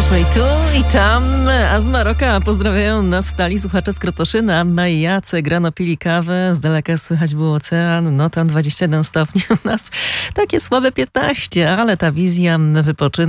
Jesteśmy i tu, i tam, a z Maroka pozdrawiają nas stali słuchacze z Krotoszyna. Na Jacek rano pili kawę, z daleka słychać był ocean, no tam 21 stopni u nas, takie słabe 15, ale ta wizja wypoczynku